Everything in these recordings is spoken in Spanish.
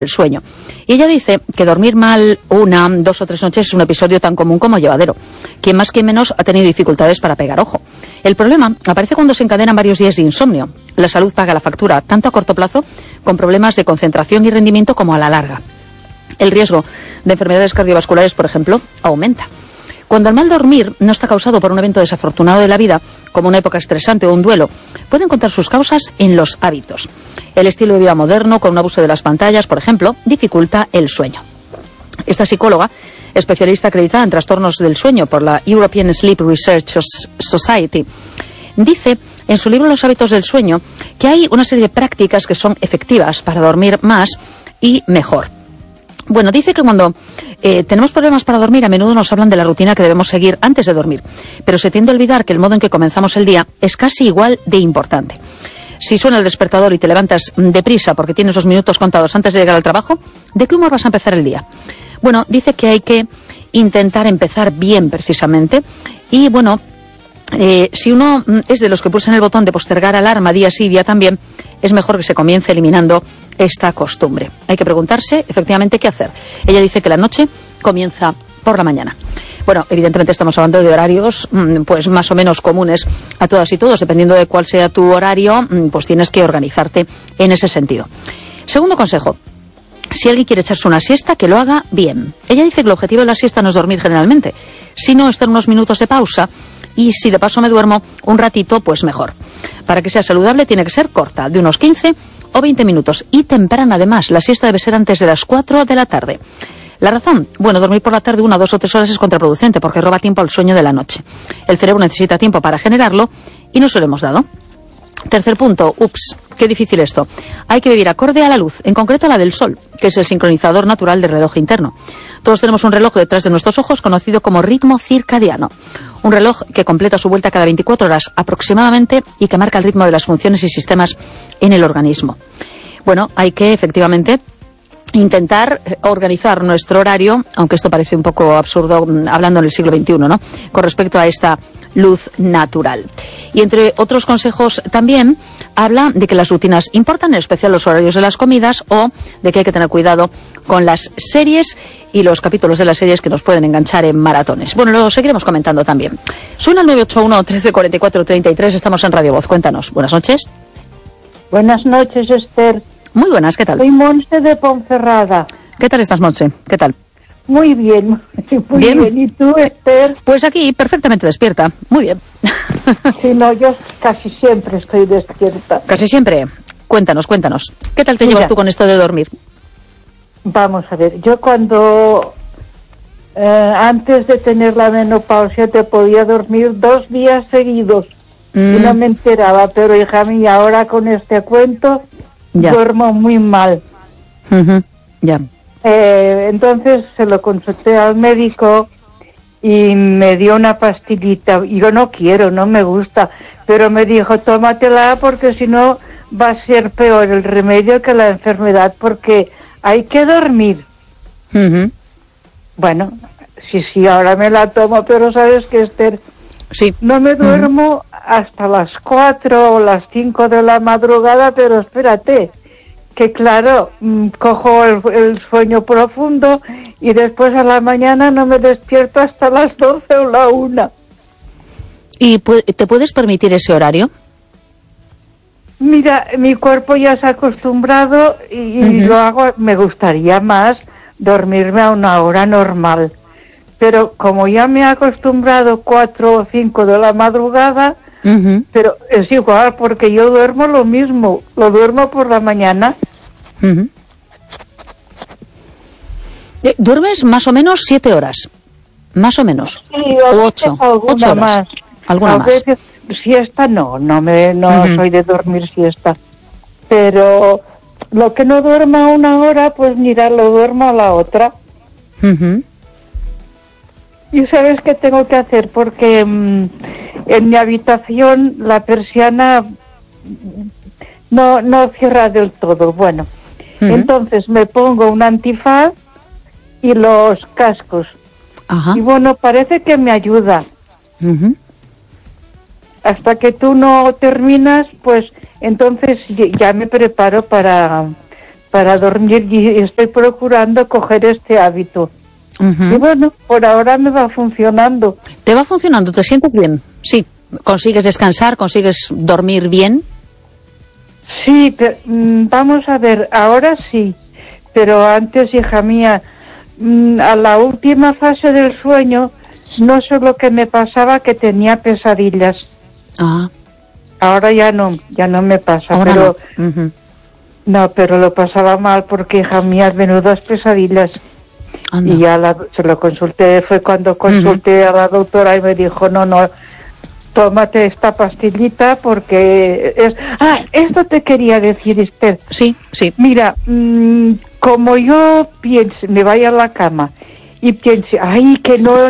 el sueño. Y ella dice que dormir mal 1, 2 o 3 noches es un episodio tan común como llevadero. Quien más que menos ha tenido dificultades para pegar ojo. El problema aparece cuando se encadenan varios días de insomnio. La salud paga la factura, tanto a corto plazo, con problemas de concentración y rendimiento, como a la larga. El riesgo de enfermedades cardiovasculares, por ejemplo, aumenta. Cuando el mal dormir no está causado por un evento desafortunado de la vida, como una época estresante o un duelo, puede encontrar sus causas en los hábitos. El estilo de vida moderno, con un abuso de las pantallas, por ejemplo, dificulta el sueño. Esta psicóloga, especialista acreditada en trastornos del sueño por la European Sleep Research Society, dice en su libro Los hábitos del sueño que hay una serie de prácticas que son efectivas para dormir más y mejor. Bueno, dice que cuando tenemos problemas para dormir, a menudo nos hablan de la rutina que debemos seguir antes de dormir, pero se tiende a olvidar que el modo en que comenzamos el día es casi igual de importante. Si suena el despertador y te levantas deprisa porque tienes 2 minutos contados antes de llegar al trabajo, ¿de qué humor vas a empezar el día? Bueno, dice que hay que intentar empezar bien, precisamente, y bueno, si uno es de los que pulsan el botón de postergar alarma día sí, día también, es mejor que se comience eliminando esta costumbre. Hay que preguntarse, efectivamente, qué hacer. Ella dice que la noche comienza por la mañana. Bueno, evidentemente estamos hablando de horarios pues más o menos comunes a todas y todos. Dependiendo de cuál sea tu horario, pues tienes que organizarte en ese sentido. Segundo consejo: si alguien quiere echarse una siesta, que lo haga bien. Ella dice que el objetivo de la siesta no es dormir generalmente, sino estar unos minutos de pausa, y si de paso me duermo un ratito, pues mejor. Para que sea saludable tiene que ser corta, de unos 15 o 20 minutos, y temprana además. La siesta debe ser antes de las 4 de la tarde. ¿La razón? Bueno, dormir por la tarde 1, 2 o 3 horas es contraproducente porque roba tiempo al sueño de la noche. El cerebro necesita tiempo para generarlo y no se lo hemos dado. Tercer punto, qué difícil esto. Hay que vivir acorde a la luz, en concreto a la del sol, que es el sincronizador natural del reloj interno. Todos tenemos un reloj detrás de nuestros ojos conocido como ritmo circadiano. Un reloj que completa su vuelta cada 24 horas aproximadamente y que marca el ritmo de las funciones y sistemas en el organismo. Bueno, hay que efectivamente intentar organizar nuestro horario, aunque esto parece un poco absurdo hablando en el siglo XXI, ¿no?, con respecto a esta luz natural. Y entre otros consejos también habla de que las rutinas importan, en especial los horarios de las comidas, o de que hay que tener cuidado con las series y los capítulos de las series que nos pueden enganchar en maratones. Bueno, lo seguiremos comentando también. Suena el 981 1344 33, estamos en Radio Voz. Cuéntanos. Buenas noches. Buenas noches, Esther. Muy buenas, ¿qué tal? Soy Monse de Ponferrada. ¿Qué tal estás, Monse? ¿Qué tal? Muy bien, muy bien. ¿Y tú, Esther? Pues aquí, perfectamente despierta. Muy bien. Sí, no, yo casi siempre estoy despierta. ¿Casi siempre? Cuéntanos. ¿Qué tal te llevas tú con esto de dormir? Vamos a ver, yo cuando antes de tener la menopausia te podía dormir 2 días seguidos y no me enteraba, pero hija mía, ahora con este cuento duermo muy mal. Ya. Entonces se lo consulté al médico y me dio una pastillita. Yo no quiero, no me gusta, pero me dijo, tómatela porque si no va a ser peor el remedio que la enfermedad, porque hay que dormir. Bueno, sí, ahora me la tomo, pero sabes que, Esther, sí, no me duermo hasta las 4 o las 5 de la madrugada, pero espérate, que claro, cojo el sueño profundo y después a la mañana no me despierto hasta las 12 o la 1. ¿Y te puedes permitir ese horario? Mira, mi cuerpo ya se ha acostumbrado y lo hago. Me gustaría más dormirme a una hora normal, pero como ya me he acostumbrado 4 o 5 de la madrugada, pero es igual porque yo duermo lo mismo, lo duermo por la mañana. ¿Duermes más o menos 7 horas? Más o menos. Sí, o 8 horas. Más. ¿Alguna más? Veces, siesta no soy de dormir siesta, pero lo que no duerma 1 hora, pues mira, lo duermo a la otra. ¿Y sabes qué tengo que hacer? Porque en mi habitación la persiana no cierra del todo. Bueno, entonces me pongo un antifaz y los cascos. Y bueno, parece que me ayuda. Hasta que tú no terminas, pues entonces ya me preparo para para dormir y estoy procurando coger este hábito. Y bueno, por ahora me va funcionando. ¿Te va funcionando? ¿Te sientes bien? Sí. ¿Consigues descansar? ¿Consigues dormir bien? Sí, pero, vamos a ver, ahora sí. Pero antes, hija mía, a la última fase del sueño, no sé lo que me pasaba, que tenía pesadillas. Ah. Ahora ya no me pasa. Ahora pero no. No, pero lo pasaba mal porque, hija mía, menudas pesadillas. Anda. Y ya se lo consulté, fue cuando consulté a la doctora y me dijo, no, tómate esta pastillita porque es... esto te quería decir, Esther. Sí. Mira, como yo piense, me vaya a la cama y piense, que no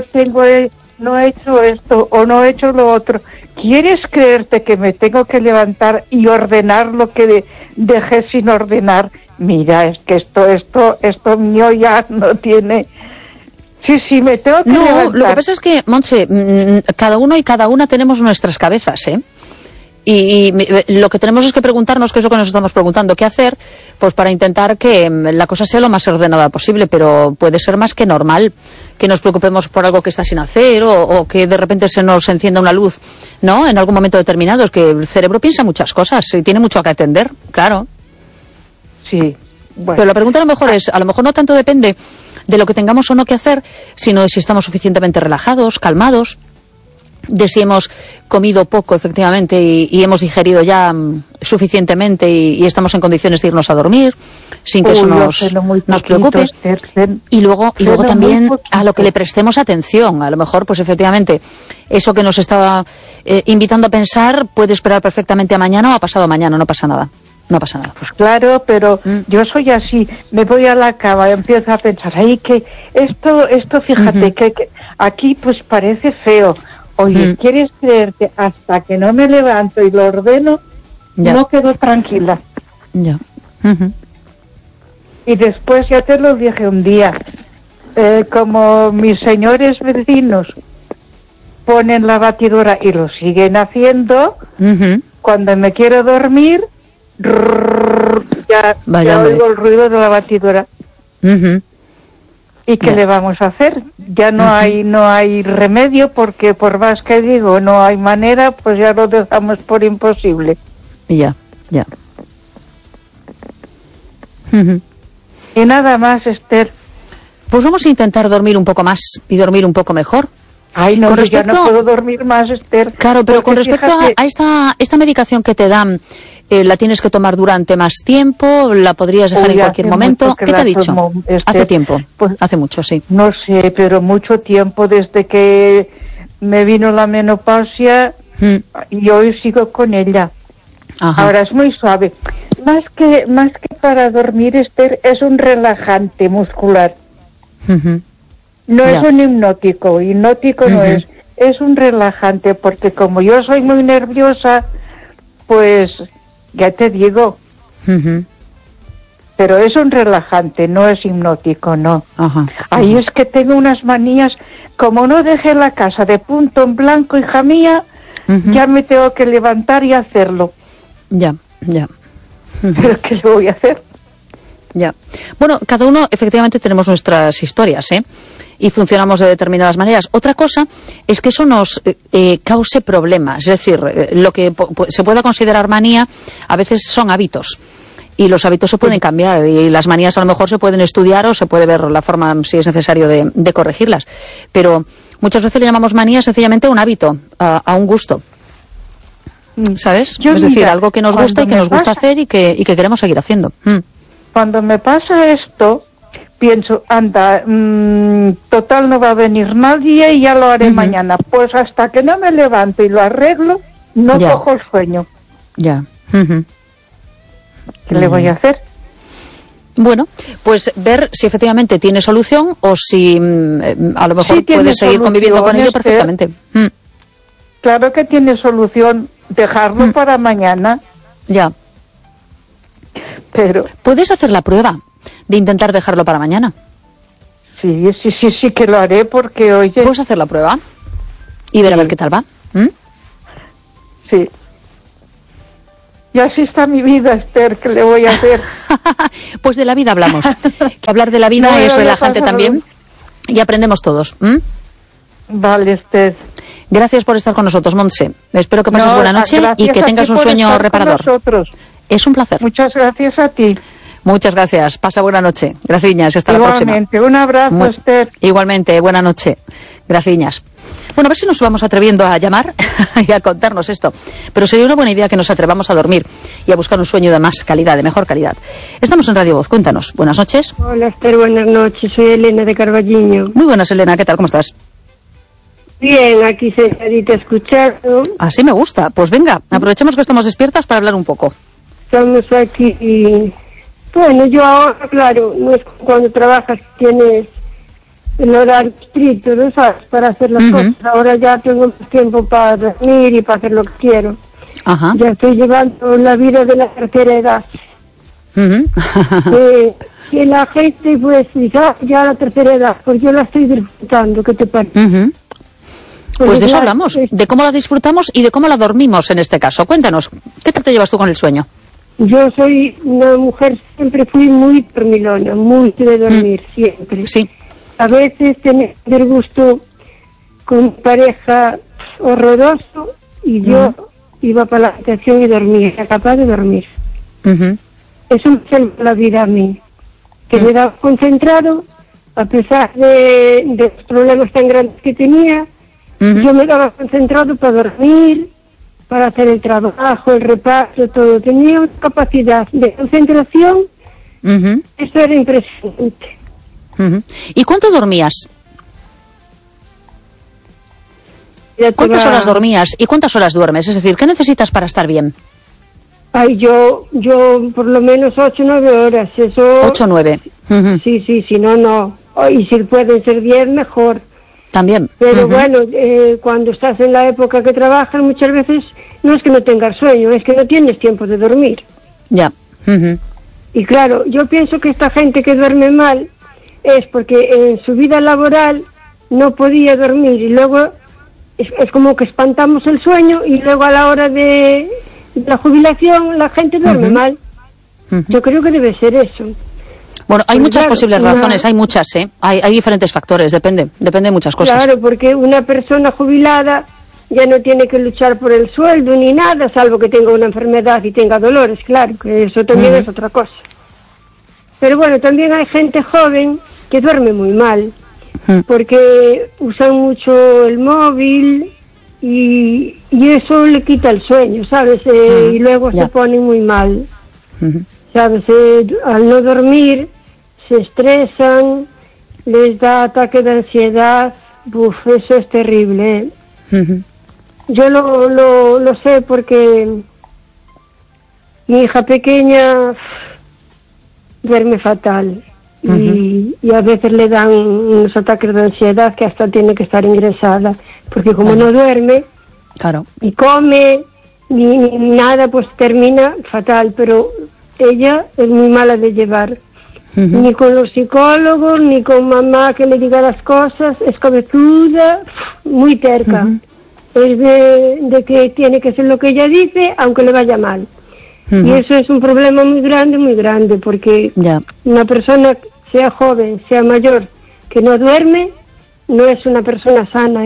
he hecho esto o no he hecho lo otro, ¿quieres creerte que me tengo que levantar y ordenar lo que dejé sin ordenar? Mira, es que esto mío ya no tiene... Sí, me tengo que levantar. Lo que pasa es que, Montse, cada uno y cada una tenemos nuestras cabezas, ¿eh? Y lo que tenemos es que preguntarnos, que es lo que nos estamos preguntando, qué hacer, pues para intentar que la cosa sea lo más ordenada posible, pero puede ser más que normal que nos preocupemos por algo que está sin hacer o que de repente se nos encienda una luz, ¿no? En algún momento determinado. Es que el cerebro piensa muchas cosas y tiene mucho que atender, claro. Sí, bueno. Pero la pregunta a lo mejor es, a lo mejor no tanto depende de lo que tengamos o no que hacer, sino de si estamos suficientemente relajados, calmados, de si hemos comido poco efectivamente y hemos digerido ya suficientemente y estamos en condiciones de irnos a dormir sin que eso nos preocupe. Y luego también a lo que le prestemos atención. A lo mejor, pues efectivamente, eso que nos estaba invitando a pensar puede esperar perfectamente a mañana o a pasado mañana, no pasa nada. No pasa nada. Pues claro, pero yo soy así, me voy a la cama y empiezo a pensar, que esto fíjate, que aquí pues parece feo. Oye, ¿quieres creerte? Hasta que no me levanto y lo ordeno, no quedo tranquila. Ya. Y después ya te lo dije un día, como mis señores vecinos ponen la batidora y lo siguen haciendo, cuando me quiero dormir, ya oigo el ruido de la batidora. ¿Y qué le vamos a hacer? Ya no hay remedio, porque por más que digo no hay manera, pues ya lo dejamos por imposible. Ya. Y nada más, Esther. Pues vamos a intentar dormir un poco más y dormir un poco mejor. Ya no puedo dormir más, Esther. Claro, pero con respecto a esta medicación que te dan, ¿la tienes que tomar durante más tiempo? ¿La podrías dejar en cualquier momento? ¿Qué te ha dicho? Hace tiempo, pues, hace mucho, sí. No sé, pero mucho tiempo, desde que me vino la menopausia y hoy sigo con ella. Ajá. Ahora es muy suave. Más que para dormir, Esther, es un relajante muscular. No es un hipnótico no es un relajante, porque como yo soy muy nerviosa, pues ya te digo, pero es un relajante, no es hipnótico, no. Ahí es que tengo unas manías, como no dejé la casa de punto en blanco, hija mía, ya me tengo que levantar y hacerlo. Ya. ¿Pero qué le voy a hacer? Ya. Bueno, cada uno efectivamente tenemos nuestras historias, ¿eh? Y funcionamos de determinadas maneras. Otra cosa es que eso nos cause problemas. Es decir, lo que se pueda considerar manía a veces son hábitos. Y los hábitos se pueden cambiar. Y las manías a lo mejor se pueden estudiar o se puede ver la forma, si es necesario, de corregirlas. Pero muchas veces le llamamos manía sencillamente a un hábito, a un gusto. ¿Sabes? Es decir, algo que nos gusta y que nos gusta hacer y que queremos seguir haciendo. Cuando me pasa esto, pienso, anda, total no va a venir nadie y ya lo haré mañana. Pues hasta que no me levanto y lo arreglo, no cojo el sueño. Ya. ¿Qué le voy a hacer? Bueno, pues ver si efectivamente tiene solución o si a lo mejor puedes seguir conviviendo con ello perfectamente. Claro que tiene solución, dejarlo para mañana. Ya. Pero puedes hacer la prueba de intentar dejarlo para mañana. Sí que lo haré, porque oye, puedes hacer la prueba y ver a ver qué tal va. Sí. Y así está mi vida, Esther, ¿qué le voy a hacer? Pues de la vida hablamos. Que hablar de la vida es relajante también y aprendemos todos. Vale, Esther. Gracias por estar con nosotros, Montse. Espero que pases buena noche y que tengas un sueño reparador. Es un placer. Muchas gracias a ti. Muchas gracias. Pasa buena noche. Gracias. Hasta la próxima. Igualmente. Un abrazo, Esther. Igualmente. Buena noche. Gracias. Bueno, a ver si nos vamos atreviendo a llamar y a contarnos esto. Pero sería una buena idea que nos atrevamos a dormir y a buscar un sueño de más calidad, de mejor calidad. Estamos en Radio Voz. Cuéntanos. Buenas noches. Hola, Esther. Buenas noches. Soy Elena de Carballiño. Muy buenas, Elena. ¿Qué tal? ¿Cómo estás? Bien, aquí sentadita escuchando. Así me gusta. Pues venga, aprovechemos que estamos despiertas para hablar un poco. Estamos aquí y... Bueno, yo ahora, claro, no es cuando trabajas tienes el horario estricto, ¿no sabes? Para hacer las cosas. Ahora ya tengo más tiempo para dormir y para hacer lo que quiero. Ajá. Ya estoy llevando la vida de la tercera edad. Que la gente pues dice, ya la tercera edad, pues yo la estoy disfrutando, ¿qué te parece? Pues de eso hablamos, de cómo la disfrutamos y de cómo la dormimos en este caso. Cuéntanos, ¿qué tal te llevas tú con el sueño? Yo soy una mujer, siempre fui muy dormilona, muy de dormir, siempre. Sí. A veces tenía el gusto con pareja horroroso y yo iba para la habitación y dormía, era capaz de dormir. Eso me salvó la vida a mí, que me daba concentrado, a pesar de los problemas tan grandes que tenía. Yo me daba concentrado para dormir, para hacer el trabajo, el repaso, todo. Tenía una capacidad de concentración. Eso era impresionante. ¿Y cuánto dormías? ¿Cuántas horas dormías y cuántas horas duermes? Es decir, ¿qué necesitas para estar bien? Ay, yo por lo menos 8 o 9 horas. Eso... 8 o 9. Sí, si no. Y si pueden ser 10, mejor. También. Pero bueno, cuando estás en la época que trabajas, muchas veces no es que no tengas sueño, es que no tienes tiempo de dormir. Ya. Y claro, yo pienso que esta gente que duerme mal es porque en su vida laboral no podía dormir y luego es como que espantamos el sueño y luego a la hora de la jubilación la gente duerme mal. Yo creo que debe ser eso. Bueno, hay pues muchas claro, posibles razones, hay muchas, hay diferentes factores, depende de muchas cosas. Claro, porque una persona jubilada ya no tiene que luchar por el sueldo ni nada, salvo que tenga una enfermedad y tenga dolores, claro, que eso también es otra cosa. Pero bueno, también hay gente joven que duerme muy mal, porque usan mucho el móvil y eso le quita el sueño, ¿sabes? Y luego se ponen muy mal, ¿sabes? Al no dormir se estresan, les da ataque de ansiedad. Eso es terrible, Yo lo sé porque mi hija pequeña duerme fatal y a veces le dan unos ataques de ansiedad que hasta tiene que estar ingresada, porque como no duerme y come ni nada, pues termina fatal. Pero ella es muy mala de llevar, ni con los psicólogos, ni con mamá que le diga las cosas, es cabezuda, muy terca. Es de que tiene que hacer lo que ella dice, aunque le vaya mal. Y eso es un problema muy grande, porque una persona, sea joven, sea mayor, que no duerme, no es una persona sana,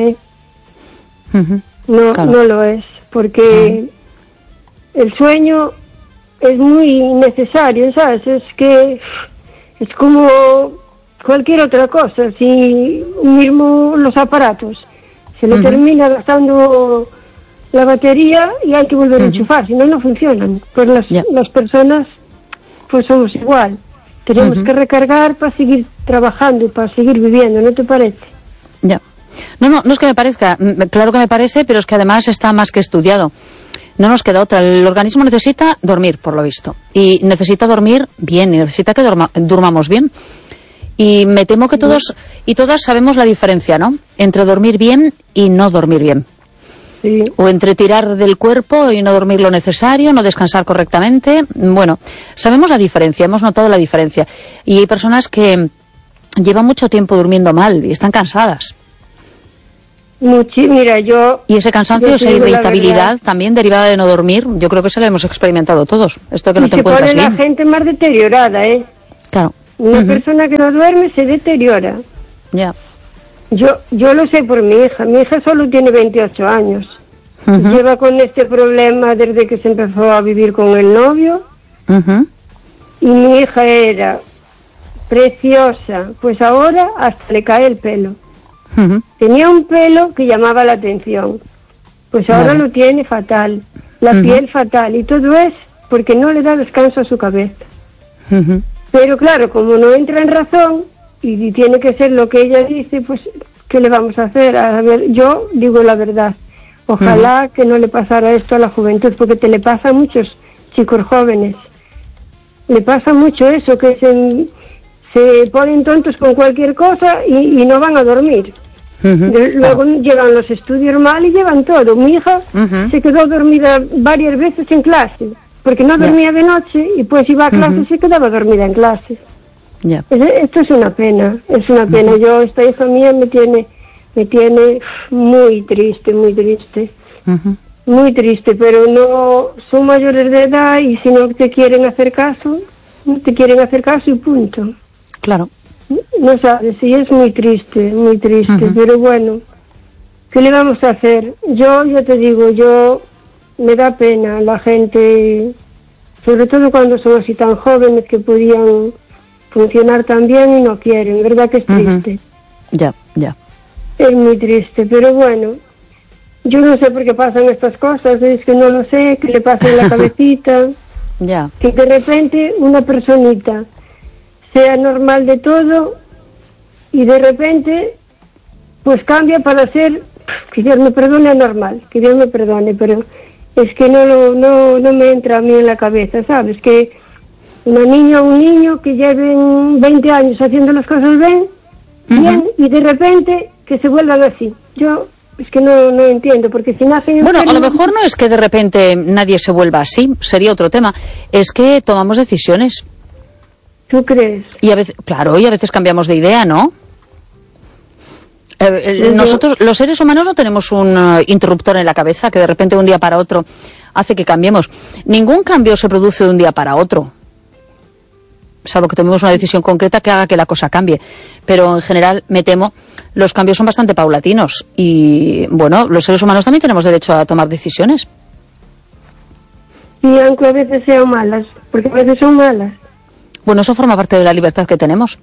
No lo es, porque el sueño es muy necesario, ¿sabes? Es que es como cualquier otra cosa. Si mismo los aparatos se le termina gastando la batería y hay que volver a enchufar, si no, no funcionan. Pues las personas pues somos igual, tenemos que recargar para seguir trabajando y para seguir viviendo, ¿no te parece? Ya. No es que me parezca, claro que me parece, pero es que además está más que estudiado. No nos queda otra. El organismo necesita dormir, por lo visto. Y necesita dormir bien, y necesita que durmamos bien. Y me temo que todos y todas sabemos la diferencia, ¿no? Entre dormir bien y no dormir bien. Sí. O entre tirar del cuerpo y no dormir lo necesario, no descansar correctamente. Bueno, sabemos la diferencia, hemos notado la diferencia. Y hay personas que llevan mucho tiempo durmiendo mal y están cansadas. Mira, yo... Y ese cansancio, esa irritabilidad también derivada de no dormir, yo creo que eso lo hemos experimentado todos. Esto que no te encuentras bien. Se pone la gente más deteriorada, ¿eh? Claro. Una persona que no duerme se deteriora. Ya. Yo lo sé por mi hija. Mi hija solo tiene 28 años. Lleva con este problema desde que se empezó a vivir con el novio. Y mi hija era preciosa. Pues ahora hasta le cae el pelo. Tenía un pelo que llamaba la atención. Pues ahora lo tiene fatal. La piel fatal. Y todo es porque no le da descanso a su cabeza. Pero claro, como no entra en razón y tiene que ser lo que ella dice, pues ¿qué le vamos a hacer? A ver, yo digo la verdad. Ojalá que no le pasara esto a la juventud, porque te le pasa a muchos chicos jóvenes. Le pasa mucho eso, que se ponen tontos con cualquier cosa y no van a dormir. Luego llevan los estudios mal y llevan todo. Mi hija se quedó dormida varias veces en clase, porque no dormía de noche y pues iba a clase y se quedaba dormida en clase. Esto es una pena, es una pena. Yo, esta hija mía me tiene muy triste, muy triste, pero no son mayores de edad y si no te quieren hacer caso, no te quieren hacer caso y punto. Claro. No sabes, sí, es muy triste, pero bueno, ¿qué le vamos a hacer? Yo te digo, me da pena la gente, sobre todo cuando son así tan jóvenes que podían funcionar tan bien y no quieren, ¿verdad que es triste? Ya. Es muy triste, pero bueno, yo no sé por qué pasan estas cosas, es que no lo sé, que le pasa en la cabecita, que de repente una personita sea normal de todo y de repente pues cambia para ser, que Dios me perdone, anormal, que Dios me perdone, pero es que no me entra a mí en la cabeza, ¿sabes? Que una niña o un niño que lleven 20 años haciendo las cosas bien y de repente que se vuelvan así. Yo es que no entiendo, porque si nacen... Bueno, a lo mejor no es que de repente nadie se vuelva así, sería otro tema, es que tomamos decisiones. ¿Tú crees? Y a veces, claro, y a veces cambiamos de idea, ¿no? Nosotros, los seres humanos, no tenemos un interruptor en la cabeza que de repente un día para otro hace que cambiemos. Ningún cambio se produce de un día para otro, salvo que tomemos una decisión concreta que haga que la cosa cambie. Pero en general, me temo, los cambios son bastante paulatinos. Y bueno, los seres humanos también tenemos derecho a tomar decisiones. Y aunque a veces sean malas, porque a veces son malas. Bueno, eso forma parte de la libertad que tenemos.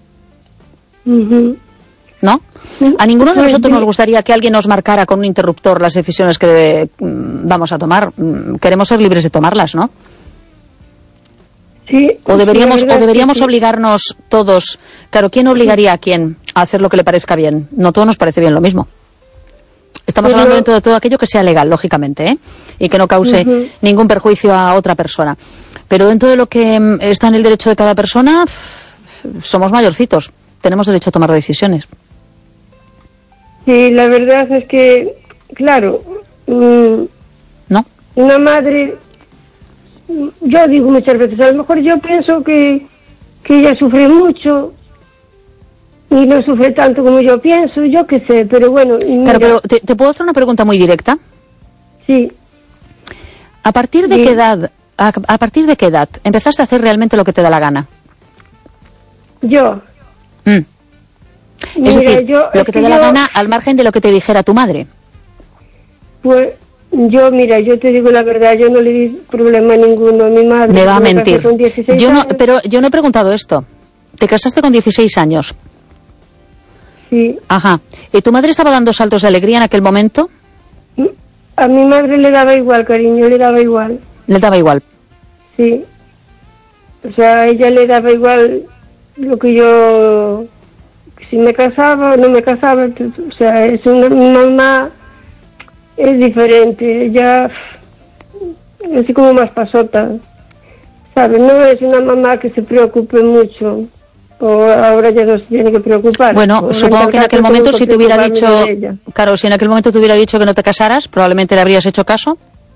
¿No? A ninguno de nosotros nos gustaría que alguien nos marcara con un interruptor las decisiones que vamos a tomar. Queremos ser libres de tomarlas, ¿no? Sí. O deberíamos obligarnos todos. Claro, ¿quién obligaría a quién a hacer lo que le parezca bien? No todos nos parece bien lo mismo. Estamos hablando dentro de todo aquello que sea legal, lógicamente, ¿eh? Y que no cause ningún perjuicio a otra persona. Pero dentro de lo que está en el derecho de cada persona, somos mayorcitos. Tenemos derecho a tomar decisiones. Sí, la verdad es que, claro, ¿no? Una madre, yo digo muchas veces, a lo mejor yo pienso que ella sufre mucho y no sufre tanto como yo pienso, yo qué sé, pero bueno. Mira, claro, pero ¿te puedo hacer una pregunta muy directa? Sí. ¿A partir de qué edad empezaste a hacer realmente lo que te da la gana? Yo. Es decir, lo que te da la gana al margen de lo que te dijera tu madre. Pues yo te digo la verdad, yo no le di problema ninguno a mi madre. Me va a mentir. Pero yo no he preguntado esto. ¿Te casaste con 16 años? Sí. Ajá. ¿Y tu madre estaba dando saltos de alegría en aquel momento? A mi madre le daba igual, cariño, le daba igual. ¿Le daba igual? Sí. O sea, a ella le daba igual lo que yo... Si me casaba o no me casaba, o sea, es una mamá, es diferente, ella es así como más pasota, ¿sabes? No es una mamá que se preocupe mucho, o ahora ya no se tiene que preocupar. Bueno, supongo que en aquel momento si te hubiera dicho, claro, si en aquel momento te hubiera dicho que no te casaras, probablemente le habrías hecho caso.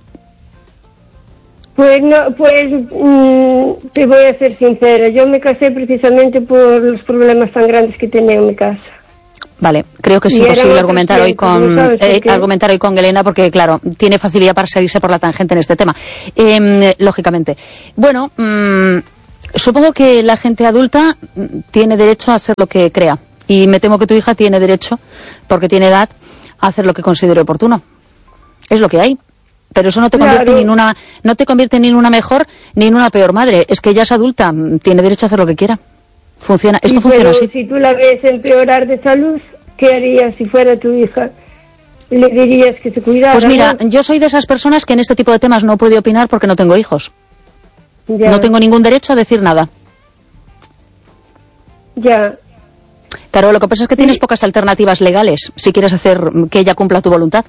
Pues no, te voy a ser sincera, yo me casé precisamente por los problemas tan grandes que tenía en mi casa. Vale, creo que es imposible argumentar hoy con Elena porque, claro, tiene facilidad para salirse por la tangente en este tema, lógicamente. Bueno, supongo que la gente adulta tiene derecho a hacer lo que crea y me temo que tu hija tiene derecho, porque tiene edad, a hacer lo que considere oportuno. Es lo que hay. Pero eso no te convierte ni en una mejor ni en una peor madre. Es que ella es adulta, tiene derecho a hacer lo que quiera. Esto funciona así. Si tú la ves empeorar de salud, ¿qué harías si fuera tu hija? ¿Le dirías que se cuidara? Pues mira, yo soy de esas personas que en este tipo de temas no puedo opinar porque no tengo hijos. Ya. No tengo ningún derecho a decir nada. Ya. Claro, lo que pasa es que tienes pocas alternativas legales si quieres hacer que ella cumpla tu voluntad.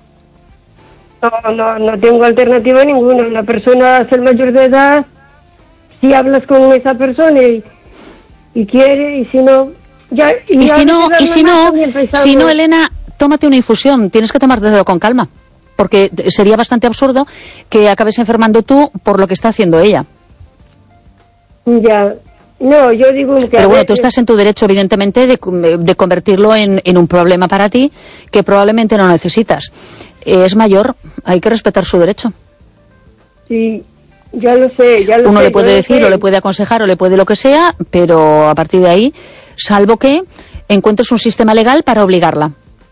No tengo alternativa ninguna. La persona es el mayor de edad, si hablas con esa persona y quiere, y si no, ya. Y si no, Elena, tómate una infusión. Tienes que tomártelo con calma, porque sería bastante absurdo que acabes enfermando tú por lo que está haciendo ella. Ya. No, yo digo que... Pero bueno, tú estás en tu derecho, evidentemente, de convertirlo en un problema para ti que probablemente no necesitas. Es mayor, hay que respetar su derecho. Sí, ya lo sé. Uno le puede decir, o le puede aconsejar, o le puede lo que sea, pero a partir de ahí, salvo que encuentres un sistema legal para obligarla.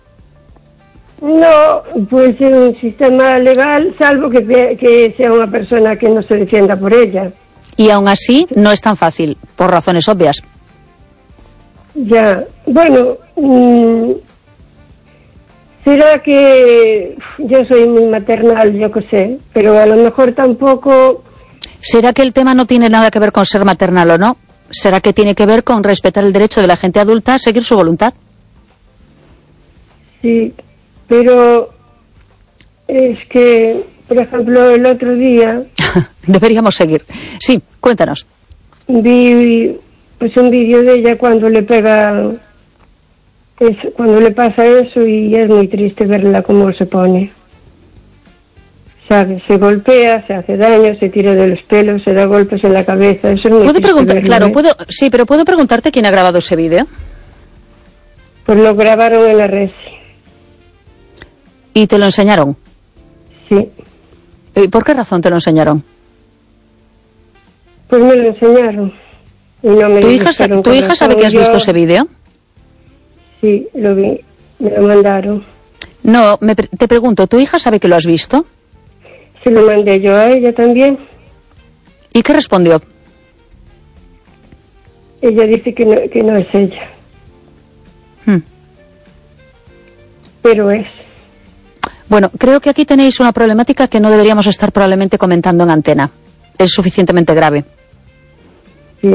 No, pues un sistema legal, salvo que sea una persona que no se defienda por ella. Y aún así, no es tan fácil, por razones obvias. Ya, bueno, será que yo soy muy maternal, yo qué sé, pero a lo mejor tampoco... ¿Será que el tema no tiene nada que ver con ser maternal o no? ¿Será que tiene que ver con respetar el derecho de la gente adulta a seguir su voluntad? Sí, pero es que, por ejemplo, el otro día... Deberíamos seguir. Sí, cuéntanos. Vi pues un vídeo de ella cuando le pega... cuando le pasa eso, y es muy triste verla cómo se pone. ¿Sabes? Se golpea, se hace daño, se tira de los pelos, se da golpes en la cabeza. Eso es muy triste verlo, claro, ¿eh? Sí, pero ¿puedo preguntarte quién ha grabado ese vídeo? Pues lo grabaron en la red. ¿Y te lo enseñaron? Sí. ¿Y por qué razón te lo enseñaron? Pues me lo enseñaron. Y no me ¿Tu hija sabe que has visto ese vídeo? Sí, lo vi, me lo mandaron. No, te pregunto, ¿tu hija sabe que lo has visto? Se lo mandé yo a ella también. ¿Y qué respondió? Ella dice que no es ella. Pero es. Bueno, creo que aquí tenéis una problemática que no deberíamos estar probablemente comentando en antena. Es suficientemente grave. Sí.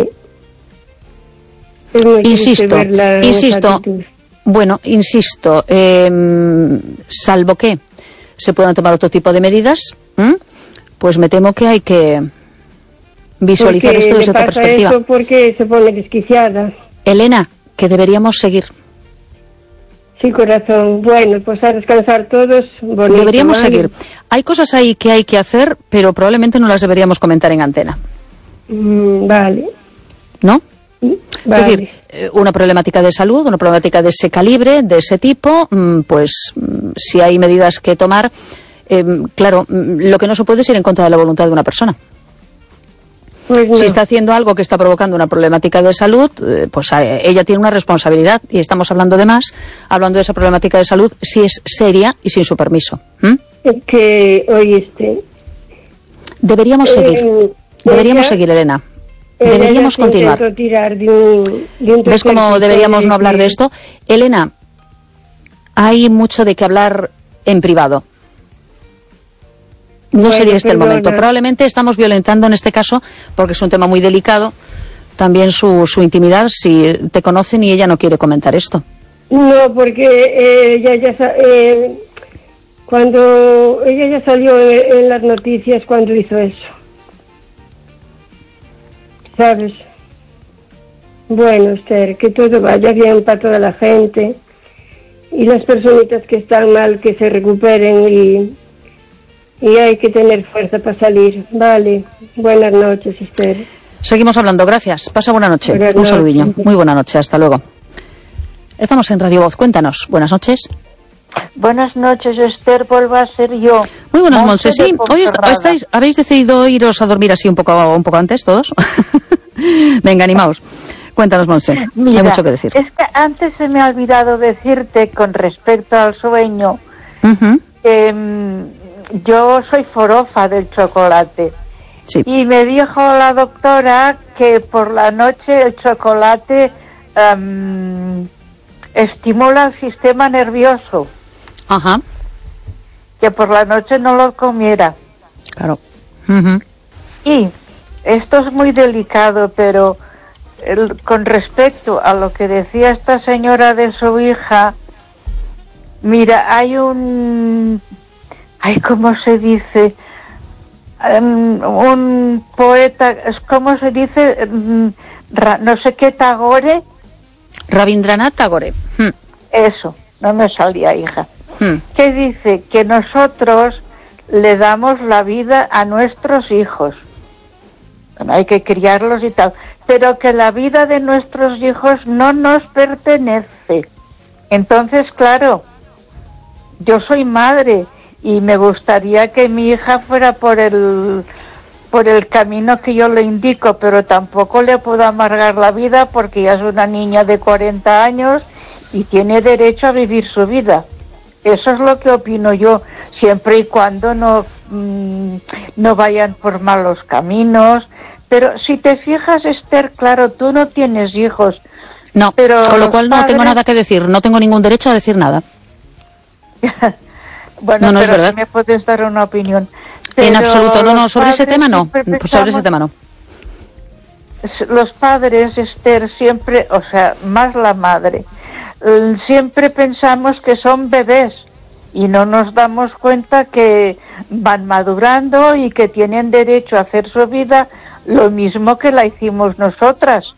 Es muy Insisto, actitud. Bueno, insisto, salvo que se puedan tomar otro tipo de medidas, pues me temo que hay que visualizar esto desde otra perspectiva. Eso porque se pone desquiciada. Elena, que deberíamos seguir. Sí, corazón. Bueno, pues a descansar todos. Bonito, deberíamos ¿vale? seguir. Hay cosas ahí que hay que hacer, pero probablemente no las deberíamos comentar en antena. Vale. ¿No? Vale. Es decir, una problemática de salud, una problemática de ese calibre, de ese tipo, pues si hay medidas que tomar, claro, lo que no se puede es ir en contra de la voluntad de una persona. Pues no. Si está haciendo algo que está provocando una problemática de salud, pues ella tiene una responsabilidad, y estamos hablando de más, hablando de esa problemática de salud, si es seria y sin su permiso. Es que, oíste... Deberíamos seguir, Elena. Deberíamos continuar. Tirar de un ¿Ves cómo deberíamos no hablar de esto? Elena, hay mucho de qué hablar en privado. No sería este el momento. Probablemente estamos violentando en este caso, porque es un tema muy delicado, también su intimidad, si te conocen y ella no quiere comentar esto. No, porque cuando ella ya salió en las noticias cuando hizo eso. ¿Sabes? Bueno, Esther, que todo vaya bien para toda la gente y las personitas que están mal que se recuperen y hay que tener fuerza para salir. Vale, buenas noches, Esther. Seguimos hablando, gracias. Pasa buena noche. Un saludillo. Muy buena noche, hasta luego. Estamos en Radio Voz. Cuéntanos. Buenas noches. Buenas noches, Esther. Vuelvo a ser yo. Muy buenas, Montse. Sí, hoy habéis decidido iros a dormir así un poco antes, todos. Venga, animaos. Cuéntanos, Montse. Mira, hay mucho que decir. Es que antes se me ha olvidado decirte con respecto al sueño. Yo soy forofa del chocolate. Sí. Y me dijo la doctora que por la noche el chocolate estimula el sistema nervioso. Ajá. Que por la noche no lo comiera. Claro. Y esto es muy delicado, pero con respecto a lo que decía esta señora de su hija, mira, hay ¿cómo se dice? Un poeta, ¿cómo se dice? No sé qué, Tagore. Rabindranath Tagore. Eso, no me salía, hija. Que dice que nosotros le damos la vida a nuestros hijos. Bueno, hay que criarlos y tal, pero que la vida de nuestros hijos no nos pertenece. Entonces, claro, yo soy madre y me gustaría que mi hija fuera por el camino que yo le indico, pero tampoco le puedo amargar la vida porque ya es una niña de 40 años y tiene derecho a vivir su vida. Eso es lo que opino yo, siempre y cuando no vayan por malos caminos. Pero si te fijas, Esther, claro, tú no tienes hijos. No, pero con lo cual no tengo nada que decir, no tengo ningún derecho a decir nada. Bueno, no pero es verdad. me puedes dar una opinión. En absoluto, no, sobre ese tema no. Sobre ese tema no. Los padres, Esther, siempre, o sea, más la madre, siempre pensamos que son bebés y no nos damos cuenta que van madurando y que tienen derecho a hacer su vida lo mismo que la hicimos nosotras.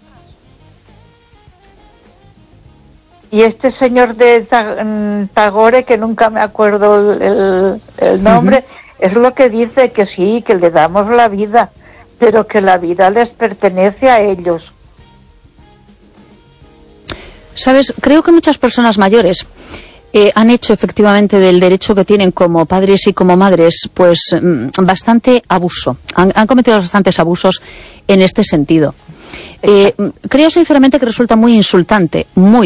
Y este señor de Tagore, que nunca me acuerdo el nombre, es lo que dice, que sí, que le damos la vida, pero que la vida les pertenece a ellos. Sabes, creo que muchas personas mayores han hecho efectivamente del derecho que tienen como padres y como madres, pues bastante abuso. Han cometido bastantes abusos en este sentido. Creo sinceramente que resulta muy insultante,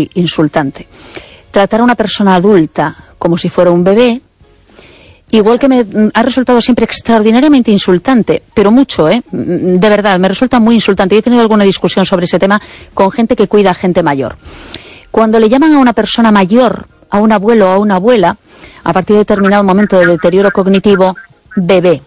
tratar a una persona adulta como si fuera un bebé, igual que me ha resultado siempre extraordinariamente insultante, pero mucho, de verdad, me resulta muy insultante. Yo he tenido alguna discusión sobre ese tema con gente que cuida a gente mayor. Cuando le llaman a una persona mayor, a un abuelo o a una abuela, a partir de determinado momento de deterioro cognitivo, bebé.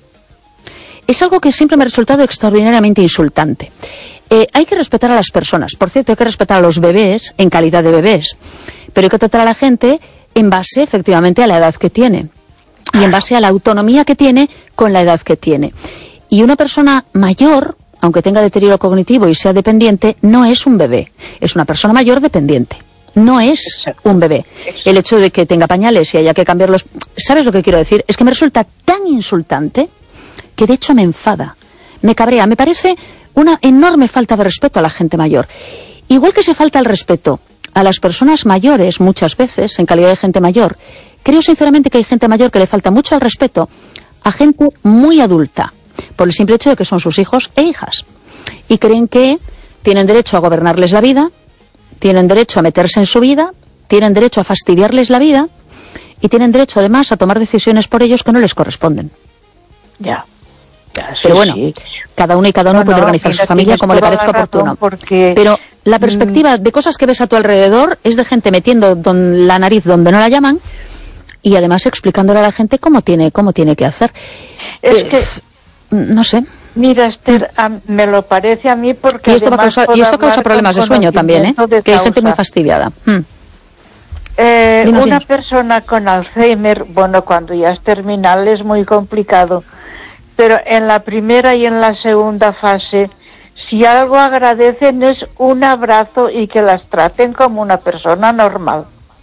Es algo que siempre me ha resultado extraordinariamente insultante. Hay que respetar a las personas. Por cierto, hay que respetar a los bebés en calidad de bebés. Pero hay que tratar a la gente en base, efectivamente, a la edad que tiene. Y en base a la autonomía que tiene con la edad que tiene. Y una persona mayor, aunque tenga deterioro cognitivo y sea dependiente, no es un bebé. Es una persona mayor dependiente. No es un bebé. El hecho de que tenga pañales y haya que cambiarlos... ¿Sabes lo que quiero decir? Es que me resulta tan insultante que de hecho me enfada, me cabrea, me parece una enorme falta de respeto a la gente mayor. Igual que se falta el respeto a las personas mayores muchas veces, en calidad de gente mayor, creo sinceramente que hay gente mayor que le falta mucho el respeto a gente muy adulta, por el simple hecho de que son sus hijos e hijas. Y creen que tienen derecho a gobernarles la vida, tienen derecho a meterse en su vida, tienen derecho a fastidiarles la vida y tienen derecho además a tomar decisiones por ellos que no les corresponden. Ya. Pero bueno, cada uno y cada uno puede organizar su familia como le parezca oportuno. Pero la perspectiva de cosas que ves a tu alrededor es de gente metiendo la nariz donde no la llaman y además explicándole a la gente cómo tiene que hacer. Es que no sé. Mira, Esther, me lo parece a mí porque... Y esto causa problemas de sueño también, que hay gente muy fastidiada. Una persona con Alzheimer, bueno, cuando ya es terminal es muy complicado. Pero en la primera y en la segunda fase, si algo agradecen es un abrazo y que las traten como una persona normal.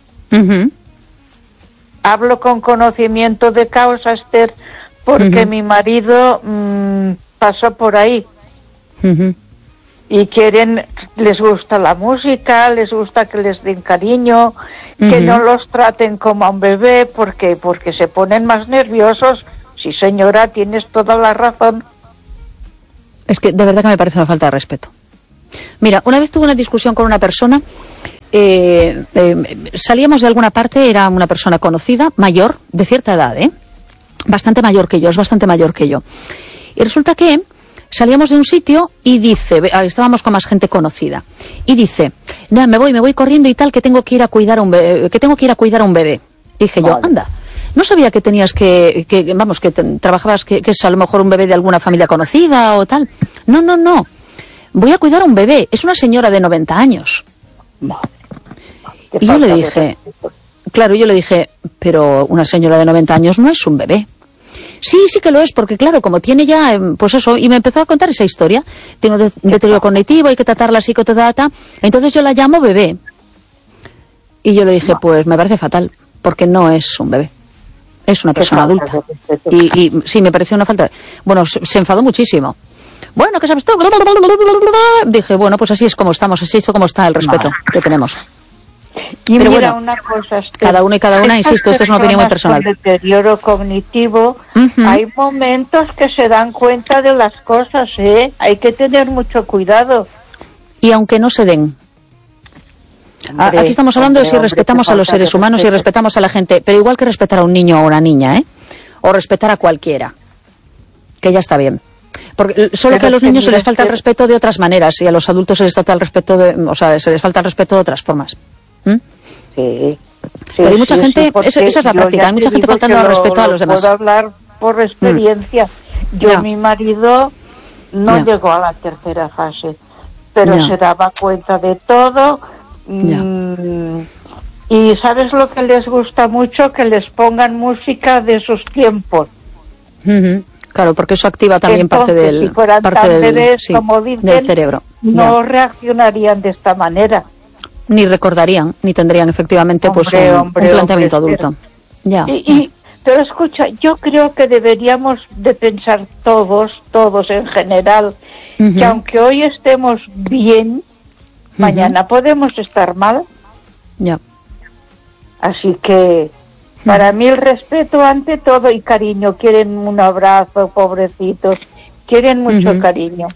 Hablo con conocimiento de causa, Esther, porque mi marido pasó por ahí. y quieren, les gusta la música, les gusta que les den cariño, que no los traten como a un bebé, porque se ponen más nerviosos. Sí, señora, tienes toda la razón. Es que de verdad que me parece una falta de respeto. Mira, una vez tuve una discusión con una persona, salíamos de alguna parte, era una persona conocida, mayor, de cierta edad, bastante mayor que yo, es bastante mayor que yo. Y resulta que salíamos de un sitio y dice, estábamos con más gente conocida, y dice, no, me voy corriendo y tal, que tengo que ir a cuidar a un bebé, Dije yo, anda, no sabía que tenías que trabajabas, que es a lo mejor un bebé de alguna familia conocida o tal. No, voy a cuidar a un bebé, es una señora de 90 años. Y yo le dije, pero una señora de 90 años no es un bebé. Sí que lo es, porque claro, como tiene ya, pues eso, y me empezó a contar esa historia. Tiene un deterioro cognitivo, hay que tratarla así, entonces yo la llamo bebé. Y yo le dije, pues me parece fatal, porque no es un bebé, es una persona adulta. Y sí, me pareció una falta. Bueno, se enfadó muchísimo. Bueno, ¿qué sabes tú? Dije, bueno, pues así es como estamos, así es como está el respeto que tenemos. Y pero mira, bueno, una cosa, cada uno y cada una, insisto, esto es una opinión muy personal. Con deterioro cognitivo, hay momentos que se dan cuenta de las cosas, hay que tener mucho cuidado. Y aunque no se den. Aquí estamos hablando de si respetamos a los seres humanos y respetamos a la gente, pero igual que respetar a un niño o a una niña, o respetar a cualquiera, que ya está bien. Porque solo que a los niños se les falta el respeto de otras maneras y a los adultos se les falta el respeto se les falta el respeto de otras formas. Sí, pero hay mucha gente, esa es la práctica, hay mucha gente faltando al respeto a los demás. Puedo hablar por experiencia. Mi marido no llegó a la tercera fase, pero se daba cuenta de todo. Y ¿sabes lo que les gusta mucho? Que les pongan música de sus tiempos. Claro, porque eso activa también parte del cerebro. No reaccionarían de esta manera. Ni recordarían, ni tendrían efectivamente un planteamiento adulto. Pero escucha, yo creo que deberíamos de pensar todos en general, que aunque hoy estemos bien, mañana podemos estar mal. Así que para mí el respeto ante todo y cariño. Quieren un abrazo, pobrecitos, quieren mucho cariño.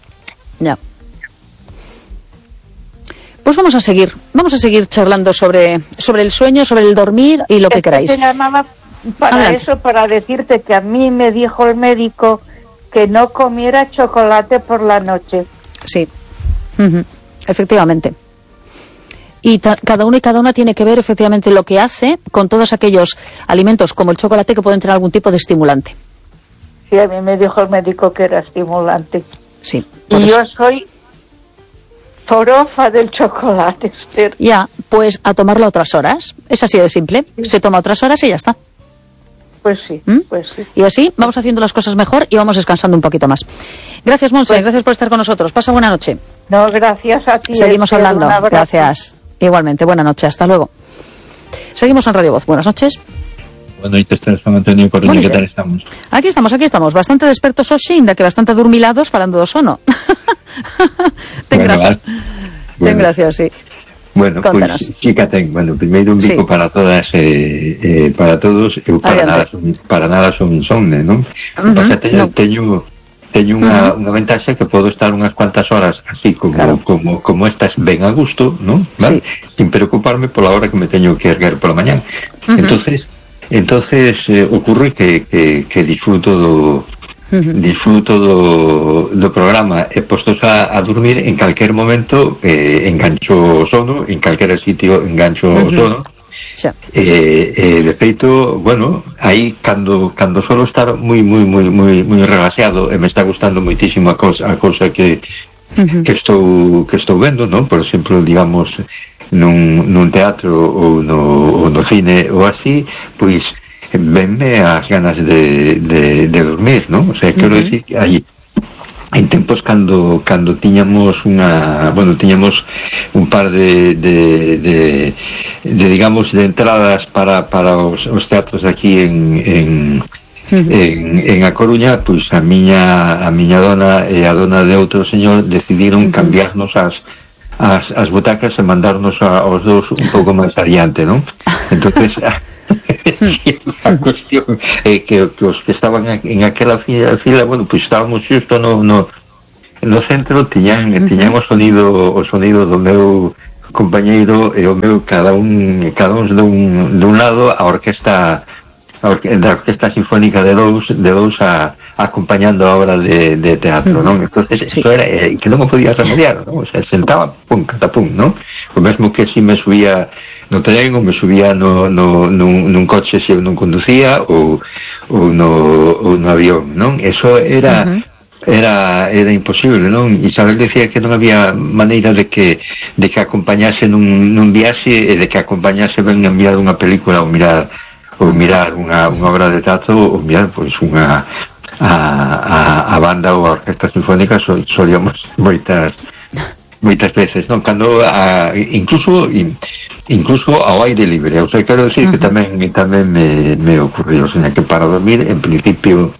Pues vamos a seguir charlando sobre el sueño, sobre el dormir y lo que queráis. Te llamaba para decirte que a mí me dijo el médico que no comiera chocolate por la noche. Sí, efectivamente. Y cada uno y cada una tiene que ver efectivamente lo que hace con todos aquellos alimentos como el chocolate que pueden tener algún tipo de estimulante. Sí, a mí me dijo el médico que era estimulante. Sí. Y yo soy forofa del chocolate, Esther. Pues a tomarlo a otras horas. Es así de simple. Se toma a otras horas y ya está. Pues sí, pues sí. Y así vamos haciendo las cosas mejor y vamos descansando un poquito más. Gracias, Montse, gracias por estar con nosotros. Pasa buena noche. No, gracias a ti. Seguimos hablando. Gracias. Igualmente, buena noche. Hasta luego. Seguimos en Radio Voz. Buenas noches. Buenas noches, Juan Antonio Coruña, ¿qué tal estamos? Aquí estamos. Bastante despertos hoxe, ainda que bastante dormilados falando do sono. Ten gracia, sí. Bueno, contanos. Pues sí que ten. Bueno, primeiro un bico para todas para todos. Eu para nada son insomne, non? Teño unha ventaxa que podo estar unhas cuantas horas así como estas ben a gusto, non? ¿Vale? Sin preocuparme pola hora que me teño que erguer pola mañán. Entonces ocurre que disfruto do programa e postos a dormir en calquer momento engancho o sono, en calquera sitio engancho o sono. De feito, bueno, aí cando solo estar moi relaxado e me está gustando moitísimo a cousa que estou vendo, non? Por exemplo, digamos nun teatro ou no cine ou así, pois venme as ganas de dormir, non? O sea, quero decir que hai tempos cando tiñamos tiñamos un par de digamos de entradas para os teatros aquí en En A Coruña, pois a miña dona e a dona de outro señor decidiron cambiarnos as butacas e mandarnos aos dous un pouco máis adiante, non? Entonces a cuestión é que os que estaban en aquela fila, bueno, pois estábamos xusto no centro, tiñan o sonido do meu compañeiro e o meu cada un dun lado, a orquesta sinfónica de dous acompañando a obra de teatro, non? Entonces, isto era que non o podía remediar, non? O sea, sentaba, pum, catapum, non? O mesmo que si me subía no tren ou me subía nun coche se eu non conducía ou no avión, non? Eso era imposible, non? Isabel decía que non había maneira de que acompañase nun viaxe e de que acompañase ben a mirar unha película ou mirar unha obra de teatro ou mirar, pois, a banda ou a orquesta sinfónica solíamos moitas veces, non? Cando incluso ao aire libre, o sea, quero decir que tamén me ocurrió, o sea, que para dormir en principio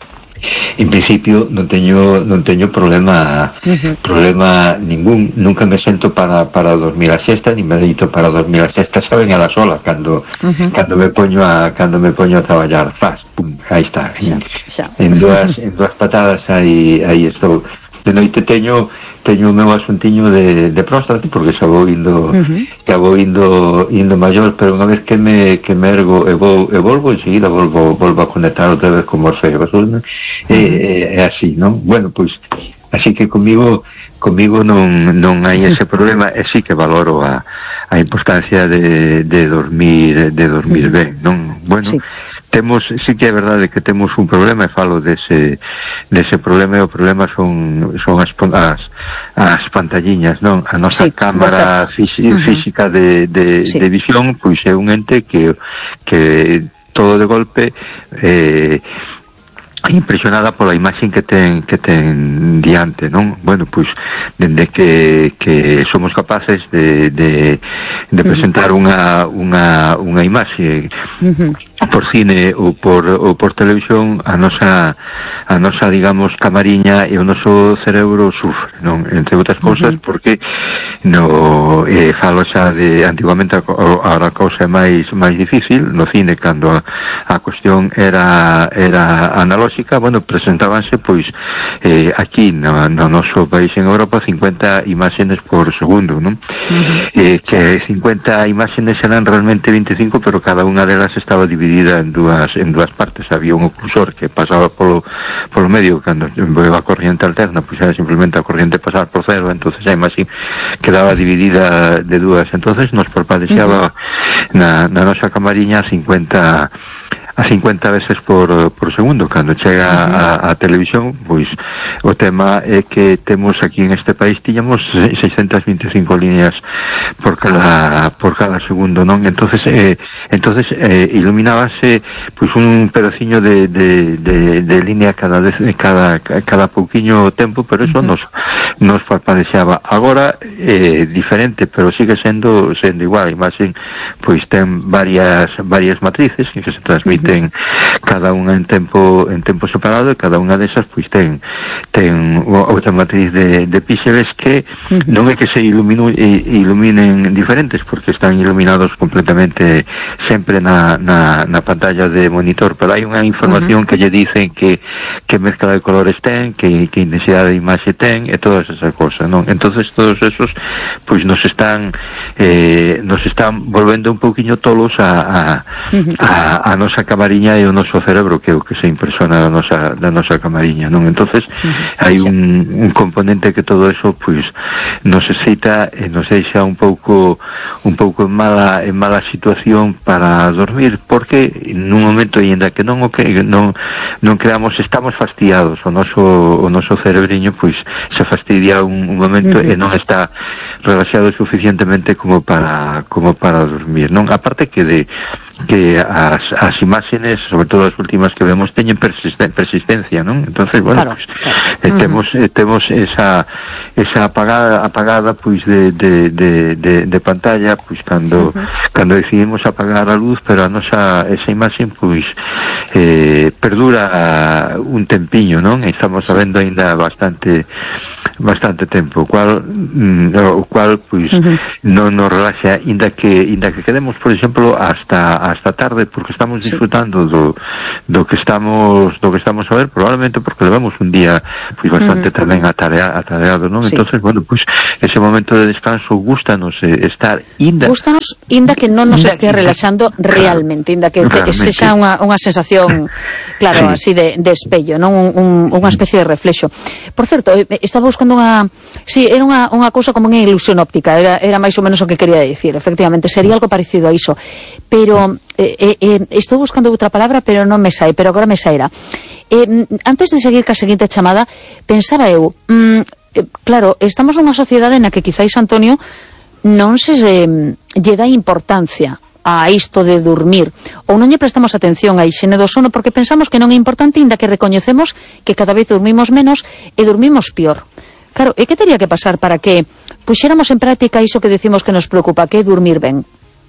non teño problema ningún, nunca me sento para dormir a siesta, ni me deito para dormir a siesta, saben, a la sola cando me poño a traballar, pum, aí está, en dúas patadas aí estou. De noite teño o meu asuntiño de próstata, porque xa vou indo maior, pero unha vez que me ergo e volvo enseguida volvo a conectar outra vez con Morfeo. É así, non? Bueno, pois así que comigo non hai ese problema, e sí que valoro a importancia de dormir ben, non? Bueno, sí que é verdade que temos un problema, e falo dese problema, e o problema son as pantalliñas, non? A nosa cámara física de visión, pois é un ente que todo de golpe impresionada pola imaxen que ten diante, non? Bueno, pois dende que somos capaces de presentar unha imaxe por cine ou por televisión, a nosa digamos camariña e o noso cerebro sufre, non? Entre outras cousas porque falo xa de antigamente, ahora a cousa é máis difícil no cine, cando a cuestión era analóxica, bueno, presentábanse pois aquí no noso país en Europa 50 imágenes por segundo, non? Que 50 imágenes eran realmente 25, pero cada unha delas estaba dividida en dúas partes. Había un oclusor que pasaba polo medio, cando a corriente alterna, pois era simplemente a corriente pasar por cero, entonces a imaxe quedaba dividida de dúas, entonces nos parpadexaba na nosa camariña a 50 veces por segundo. Cando chega a televisión, pois o tema é que temos aquí en este país tiñamos 625 líneas por cada segundo, non? Entonces iluminábase pois un pedaciño de línea cada pouquiño tempo, pero eso nos parpadexaba. Agora é diferente, pero sigue sendo igual. A imaxe pois ten varias matrices que se transmiten cada unha en tempo separado, e cada unha desas pois ten outra matriz de píxeles que non é que se iluminen diferentes, porque están iluminados completamente sempre na pantalla de monitor, pero hai unha información que lle dicen que mezcla de colores ten, que intensidade de imaxe ten, e todas esas cosas, non? Entonces todos esos pois nos están volvendo un pouquiño tolos a nosa camariña e o noso cerebro, que é o que se impresiona da nosa camariña, non? Entonces hai un componente que todo eso pois nos excita e nos deixa un pouco en mala situación para dormir, porque nun momento, aínda que non creamos, estamos fastidiados, o noso cerebriño pois se fastidia un momento e non está relaxado suficientemente como para dormir, non? Aparte que as imágenes, sobre todo as últimas que vemos, teñen persistencia, non? Entonces, bueno, claro. Temos esa apagada pois de pantalla, pois cando decidimos apagar a luz, pero esa imaxe pois perdura un tempiño, non? Estamos sabendo aínda bastante tempo, o cual pois non nos relaxa, inda que quedemos, por exemplo, hasta tarde, porque estamos disfrutando do que estamos a ver, probablemente porque levamos un día pois bastante tamén atareado, non? Sí. Entonces, bueno, pois ese momento de descanso gústanos estar inda que non nos estea relaxando realmente, inda que sexa unha sensación, claro, así de espello, non unha especie de reflexo. Por certo, estaba buscando era unha cousa como unha ilusión óptica, era máis ou menos o que quería dicir, efectivamente, sería algo parecido a iso, pero estou buscando outra palabra, pero non me sai, pero agora me sairá. Antes de seguir ca seguinte chamada, pensaba eu, claro, estamos nunha sociedade na que quizáis, Antonio, non se lle dá importancia a isto de dormir, ou non lle prestamos atención á hixiene do sono porque pensamos que non é importante, inda que recoñecemos que cada vez dormimos menos e dormimos pior. Claro, e que teria que pasar para que puxéramos en práctica iso que decimos que nos preocupa, que é dormir ben?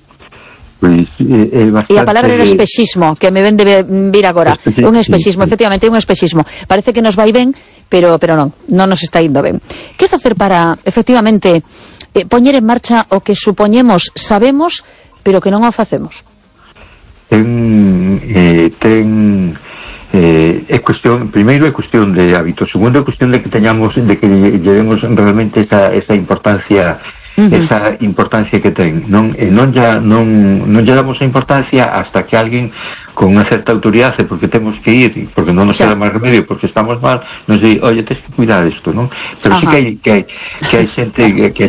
E a palabra era espexismo, que me ven de vir agora. Un espexismo, efectivamente, un espexismo. Parece que nos vai ben, pero non nos está indo ben. Que facer para, efectivamente, poñer en marcha o que supoñemos sabemos, pero que non o facemos? Primeiro é cuestión de hábito, segundo é cuestión de que llevemos realmente esa importancia, esa importancia que ten, non lle damos a importancia hasta que alguén con unha certa autoridade, porque temos que ir, porque non nos queda máis remedio, porque estamos mal, nos di, oye, tens que cuidar isto, non? Pero sí que hai xente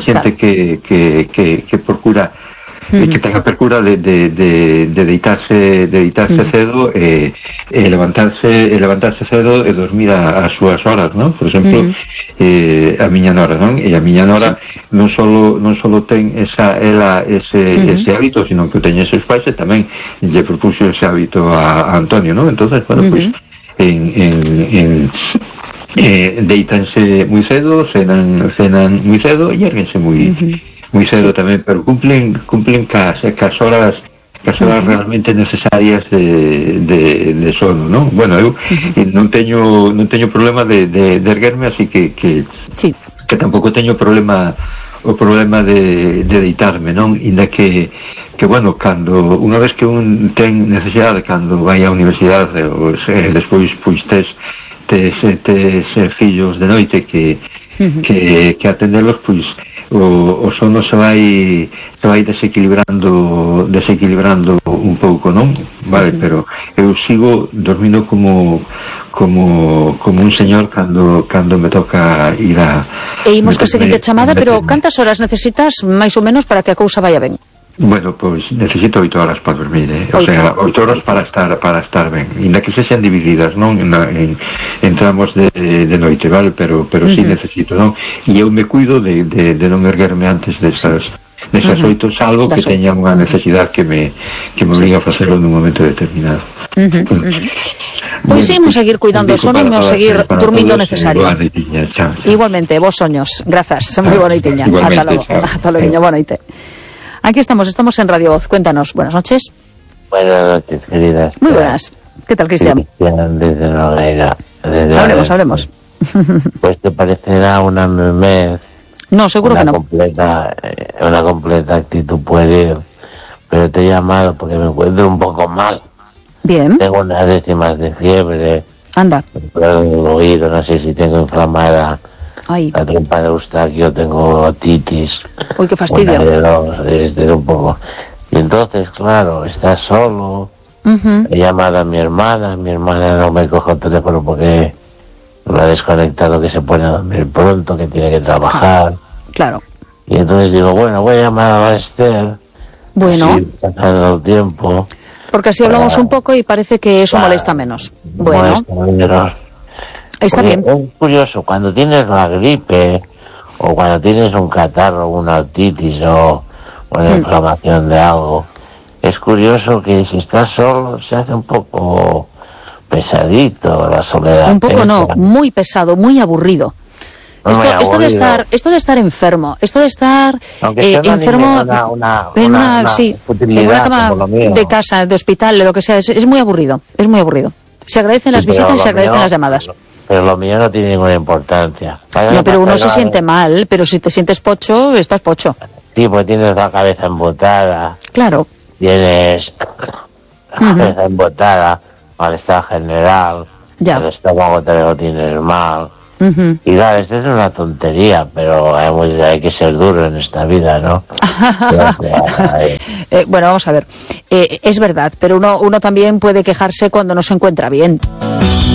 que procura que ten a percura de deitarse cedo e levantarse cedo e dormir as súas horas, non? Por exemplo, a miña nora, non? E a miña nora non solo ten ese hábito, sino que o teñen seus pais e tamén lle propuxo ese hábito a Antonio, non? Entonces, bueno, pues deitanse moi cedo, cenan moi cedo e érguense moi cedo tamén, pero cumplen cas horas realmente necesarias de sono, non? Bueno, eu non teño problema de erguerme, así que tampouco teño problema de deitarme, non? Inda que bueno, cando unha vez que un ten necesidade, cando vai á universidade ou despois pois tes fillos de noite que atendelos, pois o sono se vai desequilibrando un pouco, non? Vale, pero eu sigo dormindo como un señor cando me toca ir a... E imos ca seguinte chamada, pero cantas horas necesitas máis ou menos para que a cousa vaya ben? Bueno, pois necesito 8 horas para dormir, o sea, 8 horas para estar ben, inda que se sean divididas, non? En tramos de noite, vale? Pero sí necesito, non? E eu me cuido de non erguerme antes desas 8, salvo que teña unha necesidade que me obliga a facelo nun momento determinado. Pois imos seguir cuidando o sono, imos seguir dormindo necesario. Igualmente, vos soños. Grazas, moi boa noitiña. Ata logo, boa noite. Aquí estamos en Radio Voz. Cuéntanos. Buenas noches. Buenas noches, queridas. Muy buenas. ¿Qué tal, Cristian? Cristian, desde Nogueira. Hablemos. Pues te parecerá una memez. No, seguro que no. Una completa actitud puede ir. Pero te he llamado porque me encuentro un poco mal. Bien. Tengo unas décimas de fiebre. Anda. El oído, no sé si tengo inflamada. Ay. La trompa de Eustaquio, tengo otitis. Uy, qué fastidio. Desde un poco. Y entonces, claro, estás solo. He llamado a mi hermana no me coge el teléfono porque lo ha desconectado, que se pone a dormir pronto, que tiene que trabajar. Claro. Y entonces digo, bueno, voy a llamar a Esther. Bueno. Así, pasando el tiempo. Porque así hablamos un poco y parece que eso molesta menos. Bueno. Está bien. Es curioso, cuando tienes la gripe, o cuando tienes un catarro, una otitis, o una inflamación de algo, es curioso que si estás solo se hace un poco pesadito la soledad. Un poco no, muy pesado, muy aburrido. Esto de estar enfermo, esto de estar enfermo en una cama de casa, de hospital, de lo que sea, es muy aburrido, es muy aburrido. Se agradecen las visitas y se agradecen las llamadas. Pero lo mío no tiene ninguna importancia. No, pero uno se siente mal, pero si te sientes pocho, estás pocho. Sí, pues tienes la cabeza embotada. Claro. Tienes la cabeza embotada, malestar general, el estómago te lo tienes mal. Y claro, esto es una tontería, pero hay que ser duro en esta vida, ¿no? Bueno, vamos a ver. Es verdad, pero uno también puede quejarse cuando no se encuentra bien.